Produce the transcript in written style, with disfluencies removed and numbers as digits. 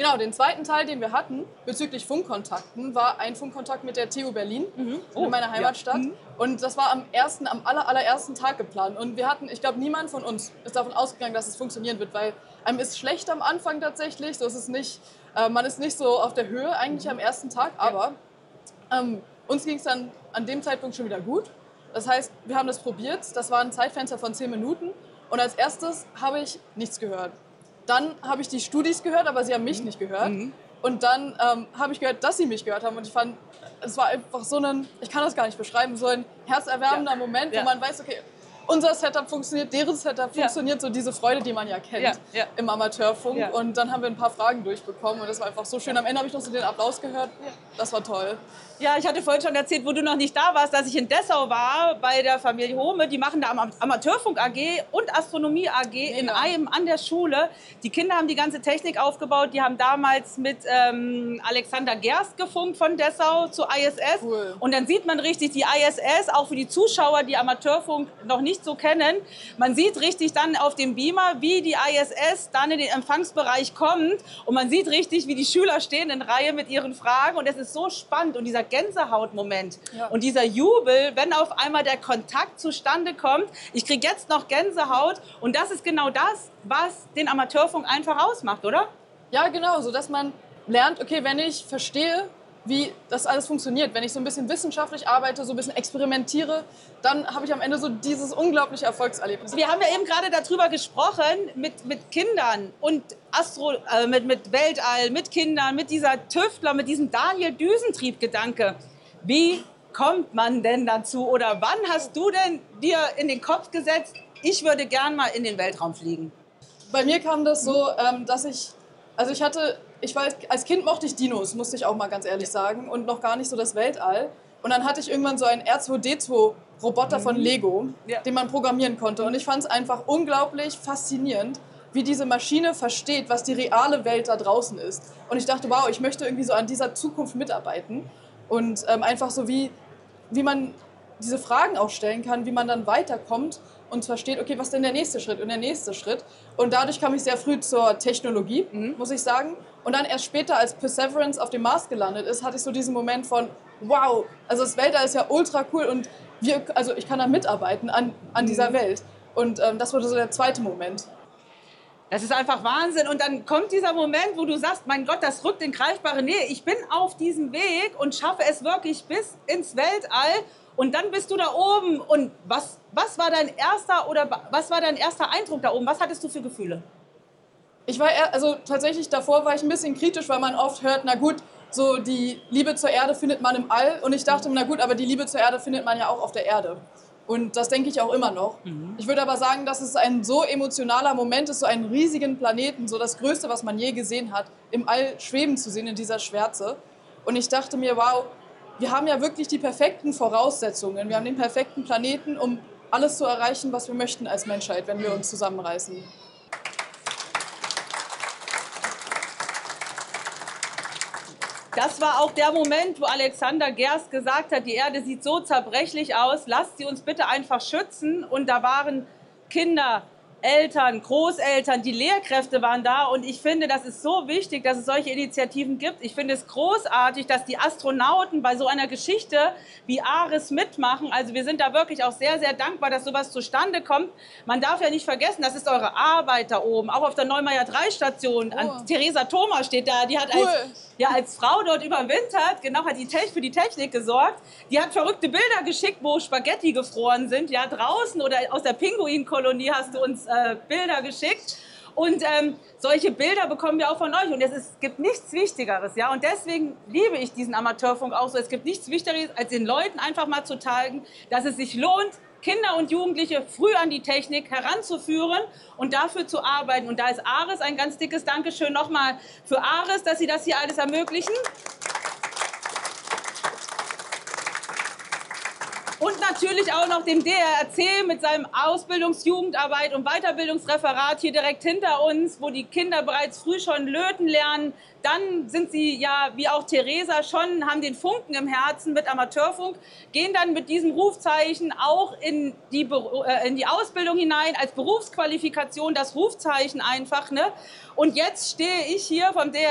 Genau, den zweiten Teil, den wir hatten bezüglich Funkkontakten, war ein Funkkontakt mit der TU Berlin in meiner Heimatstadt. Ja. Und das war am allerersten Tag geplant. Und wir hatten, ich glaube, niemand von uns ist davon ausgegangen, dass es funktionieren wird, weil einem ist schlecht am Anfang tatsächlich. So ist es nicht, man ist nicht so auf der Höhe eigentlich am ersten Tag, aber uns ging es dann an dem Zeitpunkt schon wieder gut. Das heißt, wir haben das probiert. Das war ein Zeitfenster von 10 Minuten. Und als erstes habe ich nichts gehört. Dann habe ich die Studis gehört, aber sie haben mich nicht gehört. Und dann habe ich gehört, dass sie mich gehört haben. Und ich fand, es war einfach so ein, ich kann das gar nicht beschreiben, so ein herzerwärmender Moment, wo man weiß, okay, unser Setup funktioniert, deren Setup funktioniert, so diese Freude, die man ja kennt im Amateurfunk. Ja. Und dann haben wir ein paar Fragen durchbekommen und das war einfach so schön. Am Ende habe ich noch so den Applaus gehört. Ja. Das war toll. Ja, ich hatte vorhin schon erzählt, wo du noch nicht da warst, dass ich in Dessau war bei der Familie Home. Die machen da Amateurfunk AG und Astronomie AG in einem an der Schule. Die Kinder haben die ganze Technik aufgebaut. Die haben damals mit Alexander Gerst gefunkt von Dessau zu ISS. Cool. Und dann sieht man richtig die ISS, auch für die Zuschauer, die Amateurfunk noch nicht so kennen. Man sieht richtig dann auf dem Beamer, wie die ISS dann in den Empfangsbereich kommt. Und man sieht richtig, wie die Schüler stehen in Reihe mit ihren Fragen. Und es ist so spannend. Und dieser Gänsehautmoment und dieser Jubel, wenn auf einmal der Kontakt zustande kommt. Ich kriege jetzt noch Gänsehaut. Und das ist genau das, was den Amateurfunk einfach ausmacht, oder? Ja, genau. So dass man lernt, okay, wenn ich verstehe, wie das alles funktioniert, wenn ich so ein bisschen wissenschaftlich arbeite, so ein bisschen experimentiere, dann habe ich am Ende so dieses unglaubliche Erfolgserlebnis. Wir haben ja eben gerade darüber gesprochen, mit Kindern und mit Weltall, mit Kindern, mit dieser Tüftler, mit diesem Daniel-Düsentrieb-Gedanke. Wie kommt man denn dazu oder wann hast du denn dir in den Kopf gesetzt, ich würde gern mal in den Weltraum fliegen? Bei mir kam das so, dass ich war, als Kind mochte ich Dinos, musste ich auch mal ganz ehrlich sagen, und noch gar nicht so das Weltall. Und dann hatte ich irgendwann so einen R2D2-Roboter von Lego, den man programmieren konnte. Und ich fand es einfach unglaublich faszinierend, wie diese Maschine versteht, was die reale Welt da draußen ist. Und ich dachte, wow, ich möchte irgendwie so an dieser Zukunft mitarbeiten. Und einfach so, wie man diese Fragen auch stellen kann, wie man dann weiterkommt und versteht, okay, was ist denn der nächste Schritt und der nächste Schritt. Und dadurch kam ich sehr früh zur Technologie, muss ich sagen. Und dann erst später, als Perseverance auf dem Mars gelandet ist, hatte ich so diesen Moment von, wow, also das Weltall ist ja ultra cool und ich kann da mitarbeiten an dieser Welt. Und das wurde so der zweite Moment. Das ist einfach Wahnsinn. Und dann kommt dieser Moment, wo du sagst, mein Gott, das rückt in greifbare Nähe. Ich bin auf diesem Weg und schaffe es wirklich bis ins Weltall. Und dann bist du da oben. Und was war dein erster Eindruck da oben? Was hattest du für Gefühle? Tatsächlich davor war ich ein bisschen kritisch, weil man oft hört, na gut, so die Liebe zur Erde findet man im All. Und ich dachte, na gut, aber die Liebe zur Erde findet man ja auch auf der Erde. Und das denke ich auch immer noch. Ich würde aber sagen, dass es ein so emotionaler Moment ist, so einen riesigen Planeten, so das Größte, was man je gesehen hat, im All schweben zu sehen in dieser Schwärze. Und ich dachte mir, wow, wir haben ja wirklich die perfekten Voraussetzungen. Wir haben den perfekten Planeten, um alles zu erreichen, was wir möchten als Menschheit, wenn wir uns zusammenreißen. Das war auch der Moment, wo Alexander Gerst gesagt hat, die Erde sieht so zerbrechlich aus, lasst sie uns bitte einfach schützen. Und da waren Kinder, Eltern, Großeltern, die Lehrkräfte waren da. Und ich finde, das ist so wichtig, dass es solche Initiativen gibt. Ich finde es großartig, dass die Astronauten bei so einer Geschichte wie Ares mitmachen. Also wir sind da wirklich auch sehr, sehr dankbar, dass sowas zustande kommt. Man darf ja nicht vergessen, das ist eure Arbeit da oben. Auch auf der Neumeier 3 Station. Theresa Thoma steht da. Die hat als Frau dort überwintert, genau, hat für die Technik gesorgt. Die hat verrückte Bilder geschickt, wo Spaghetti gefroren sind. Ja, draußen oder aus der Pinguinkolonie hast du uns Bilder geschickt. Und solche Bilder bekommen wir auch von euch. Und es gibt nichts Wichtigeres. Ja? Und deswegen liebe ich diesen Amateurfunk auch so. Es gibt nichts Wichtigeres, als den Leuten einfach mal zu zeigen, dass es sich lohnt, Kinder und Jugendliche früh an die Technik heranzuführen und dafür zu arbeiten. Und da ist Ares ein ganz dickes Dankeschön nochmal für Ares, dass sie das hier alles ermöglichen. Und natürlich auch noch dem DRC mit seinem Ausbildungsjugendarbeit und Weiterbildungsreferat hier direkt hinter uns, wo die Kinder bereits früh schon löten lernen. Dann sind sie ja, wie auch Theresa schon, haben den Funken im Herzen mit Amateurfunk, gehen dann mit diesem Rufzeichen auch in die Ausbildung hinein, als Berufsqualifikation das Rufzeichen einfach. Ne? Und jetzt stehe ich hier vom DRC